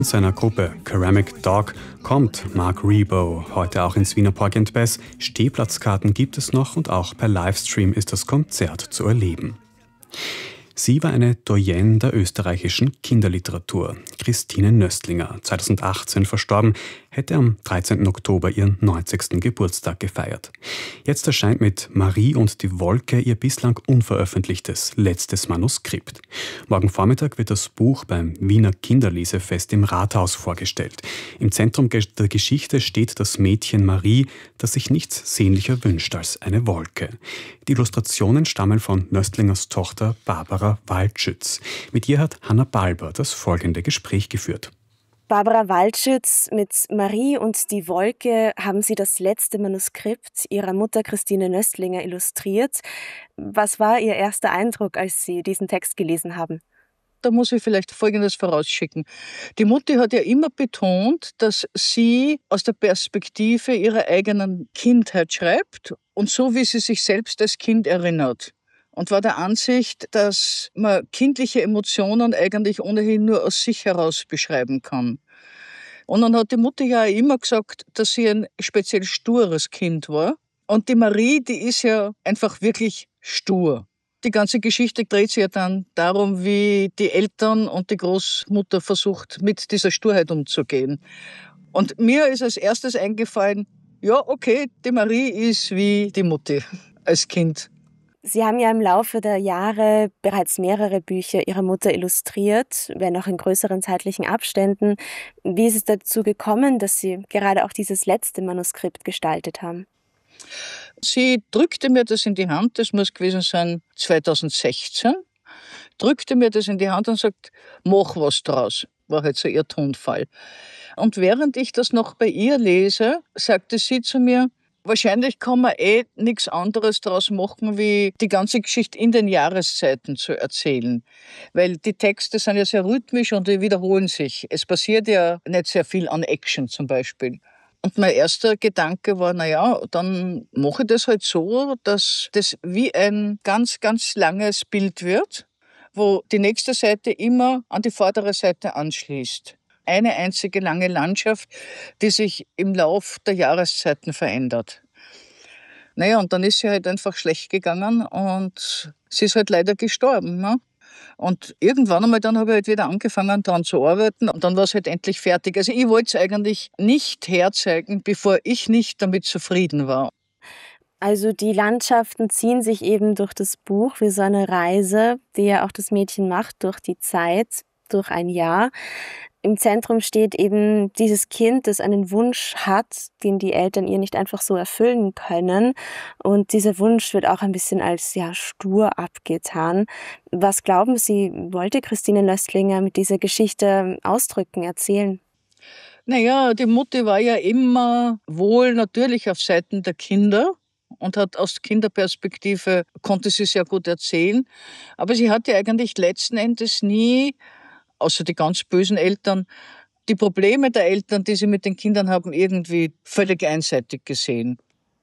Seiner Gruppe Ceramic Dog kommt Mark Ribot heute auch ins Wiener Porgy and Bess. Stehplatzkarten gibt es noch und auch per Livestream ist das Konzert zu erleben. Sie war eine Doyenne der österreichischen Kinderliteratur. Christine Nöstlinger, 2018 verstorben, hätte am 13. Oktober ihren 90. Geburtstag gefeiert. Jetzt erscheint mit Marie und die Wolke ihr bislang unveröffentlichtes letztes Manuskript. Morgen Vormittag wird das Buch beim Wiener Kinderlesefest im Rathaus vorgestellt. Im Zentrum der Geschichte steht das Mädchen Marie, das sich nichts sehnlicher wünscht als eine Wolke. Die Illustrationen stammen von Nöstlingers Tochter Barbara Waldschütz. Mit ihr hat Hanna Balber das folgende Gespräch geführt. Barbara Waldschütz, mit Marie und die Wolke haben Sie das letzte Manuskript Ihrer Mutter Christine Nöstlinger illustriert. Was war Ihr erster Eindruck, als Sie diesen Text gelesen haben? Da muss ich vielleicht Folgendes vorausschicken. Die Mutti hat ja immer betont, dass sie aus der Perspektive ihrer eigenen Kindheit schreibt und so, wie sie sich selbst als Kind erinnert. Und war der Ansicht, dass man kindliche Emotionen eigentlich ohnehin nur aus sich heraus beschreiben kann. Und dann hat die Mutter ja auch immer gesagt, dass sie ein speziell stures Kind war. Und die Marie, die ist ja einfach wirklich stur. Die ganze Geschichte dreht sich ja dann darum, wie die Eltern und die Großmutter versucht, mit dieser Sturheit umzugehen. Und mir ist als erstes eingefallen, ja, okay, die Marie ist wie die Mutti als Kind. Sie haben ja im Laufe der Jahre bereits mehrere Bücher Ihrer Mutter illustriert, wenn auch in größeren zeitlichen Abständen. Wie ist es dazu gekommen, dass Sie gerade auch dieses letzte Manuskript gestaltet haben? Sie drückte mir das in die Hand, das muss gewesen sein 2016, drückte mir das in die Hand und sagt, mach was draus, war halt so ihr Tonfall. Und während ich das noch bei ihr lese, sagte sie zu mir, wahrscheinlich kann man nichts anderes daraus machen, wie die ganze Geschichte in den Jahreszeiten zu erzählen. Weil die Texte sind ja sehr rhythmisch und die wiederholen sich. Es passiert ja nicht sehr viel an Action zum Beispiel. Und mein erster Gedanke war, dann mache ich das halt so, dass das wie ein ganz, ganz langes Bild wird, wo die nächste Seite immer an die vordere Seite anschließt. Eine einzige lange Landschaft, die sich im Lauf der Jahreszeiten verändert. Und dann ist sie halt einfach schlecht gegangen und sie ist halt leider gestorben. Ne? Und irgendwann einmal dann habe ich halt wieder angefangen daran zu arbeiten und dann war es halt endlich fertig. Also ich wollte es eigentlich nicht herzeigen, bevor ich nicht damit zufrieden war. Also die Landschaften ziehen sich eben durch das Buch wie so eine Reise, die ja auch das Mädchen macht durch die Zeit, durch ein Jahr. Im Zentrum steht eben dieses Kind, das einen Wunsch hat, den die Eltern ihr nicht einfach so erfüllen können. Und dieser Wunsch wird auch ein bisschen als stur abgetan. Was glauben Sie, wollte Christine Nöstlinger mit dieser Geschichte ausdrücken, erzählen? Die Mutti war ja immer wohl natürlich auf Seiten der Kinder und hat aus Kinderperspektive, konnte sie sehr gut erzählen. Aber sie hatte eigentlich letzten Endes nie, außer die ganz bösen Eltern, die Probleme der Eltern, die sie mit den Kindern haben, irgendwie völlig einseitig gesehen.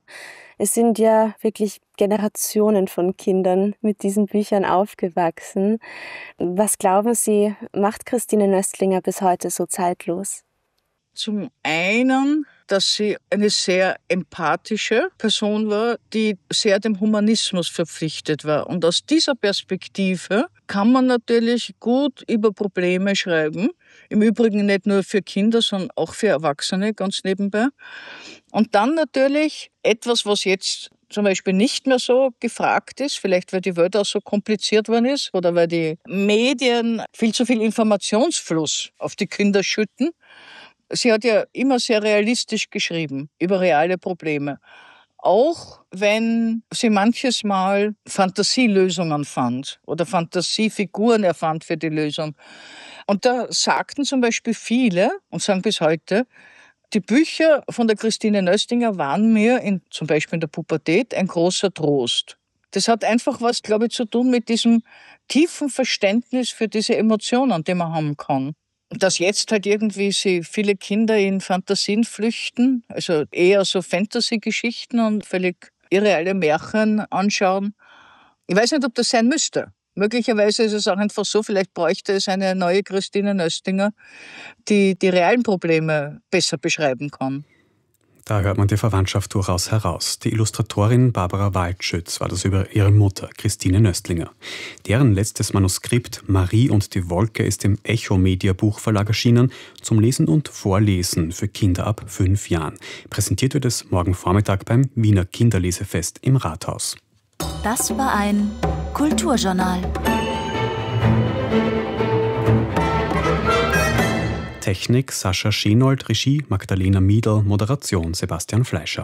Es sind ja wirklich Generationen von Kindern mit diesen Büchern aufgewachsen. Was glauben Sie, macht Christine Nöstlinger bis heute so zeitlos? Zum einen, dass sie eine sehr empathische Person war, die sehr dem Humanismus verpflichtet war. Und aus dieser Perspektive kann man natürlich gut über Probleme schreiben. Im Übrigen nicht nur für Kinder, sondern auch für Erwachsene, ganz nebenbei. Und dann natürlich etwas, was jetzt zum Beispiel nicht mehr so gefragt ist, vielleicht weil die Welt auch so kompliziert worden ist oder weil die Medien viel zu viel Informationsfluss auf die Kinder schütten. Sie hat ja immer sehr realistisch geschrieben über reale Probleme. Auch wenn sie manches Mal Fantasielösungen fand oder Fantasiefiguren erfand für die Lösung. Und da sagten zum Beispiel viele und sagen bis heute, die Bücher von der Christine Nöstlinger waren mir zum Beispiel in der Pubertät ein großer Trost. Das hat einfach was, glaube ich, zu tun mit diesem tiefen Verständnis für diese Emotionen, die man haben kann. Dass jetzt halt irgendwie sie viele Kinder in Fantasien flüchten, also eher so Fantasy-Geschichten und völlig irreale Märchen anschauen. Ich weiß nicht, ob das sein müsste. Möglicherweise ist es auch einfach so, vielleicht bräuchte es eine neue Christine Nöstlinger, die die realen Probleme besser beschreiben kann. Da hört man die Verwandtschaft durchaus heraus. Die Illustratorin Barbara Waldschütz war das über ihre Mutter, Christine Nöstlinger. Deren letztes Manuskript Marie und die Wolke ist im Echo Media Buchverlag erschienen, zum Lesen und Vorlesen für Kinder ab 5 Jahren. Präsentiert wird es morgen Vormittag beim Wiener Kinderlesefest im Rathaus. Das war ein Kulturjournal. Technik Sascha Schenold, Regie Magdalena Miedl, Moderation Sebastian Fleischer.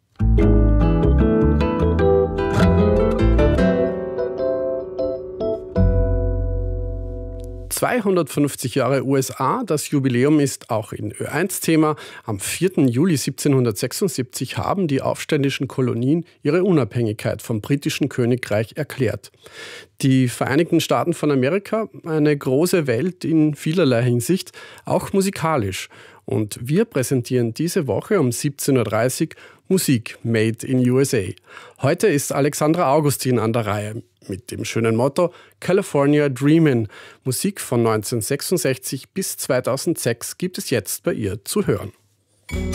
250 Jahre USA, das Jubiläum ist auch in Ö1 Thema. Am 4. Juli 1776 haben die aufständischen Kolonien ihre Unabhängigkeit vom britischen Königreich erklärt. Die Vereinigten Staaten von Amerika, eine große Welt in vielerlei Hinsicht, auch musikalisch. Und wir präsentieren diese Woche um 17.30 Uhr Musik Made in USA. Heute ist Alexandra Augustin an der Reihe mit dem schönen Motto California Dreamin'. Musik von 1966 bis 2006 gibt es jetzt bei ihr zu hören.